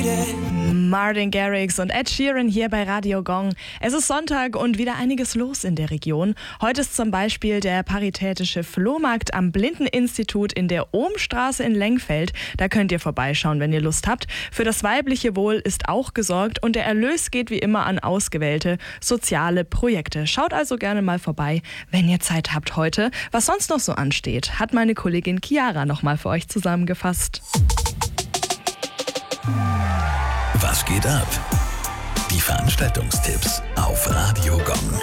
Martin Garrix und Ed Sheeran hier bei Radio Gong. Es ist Sonntag und wieder einiges los in der Region. Heute ist zum Beispiel der paritätische Flohmarkt am Blindeninstitut in der Ohmstraße in Lengfeld. Da könnt ihr vorbeischauen, wenn ihr Lust habt. Für das weibliche Wohl ist auch gesorgt und der Erlös geht wie immer an ausgewählte soziale Projekte. Schaut also gerne mal vorbei, wenn ihr Zeit habt heute. Was sonst noch so ansteht, hat meine Kollegin Chiara noch mal für euch zusammengefasst. Was geht ab? Die Veranstaltungstipps auf Radio Gong.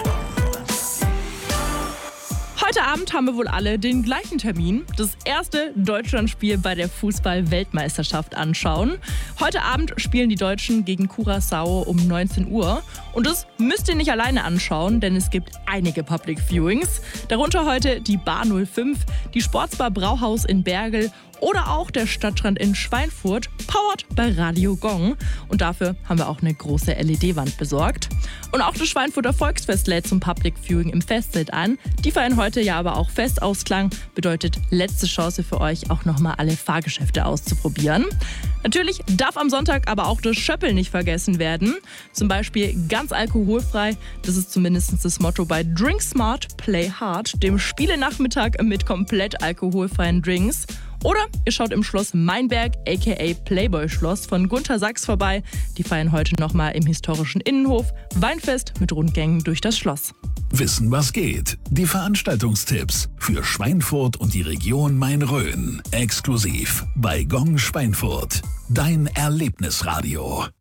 Heute Abend haben wir wohl alle den gleichen Termin, das erste Deutschlandspiel bei der Fußball-Weltmeisterschaft anschauen. Heute Abend spielen die Deutschen gegen Curaçao um 19 Uhr. Und das müsst ihr nicht alleine anschauen, denn es gibt einige Public Viewings. Darunter heute die Bar 05, die Sportsbar Brauhaus in Bergel oder auch der Stadtstrand in Schweinfurt, powered bei Radio Gong. Und dafür haben wir auch eine große LED-Wand besorgt. Und auch das Schweinfurter Volksfest lädt zum Public Viewing im Festzelt ein. Die feiern heute ja aber auch Festausklang. Bedeutet letzte Chance für euch, auch nochmal alle Fahrgeschäfte auszuprobieren. Natürlich darf am Sonntag aber auch das Schöppeln nicht vergessen werden. Zum Beispiel ganz alkoholfrei. Das ist zumindest das Motto bei Drink Smart, Play Hard, dem Spielenachmittag mit komplett alkoholfreien Drinks. Oder ihr schaut im Schloss Meinberg, aka Playboy Schloss von Gunter Sachs vorbei. Die feiern heute nochmal im historischen Innenhof. Weinfest mit Rundgängen durch das Schloss. Wissen, was geht? Die Veranstaltungstipps für Schweinfurt und die Region Main-Rhön. Exklusiv bei Gong Schweinfurt. Dein Erlebnisradio.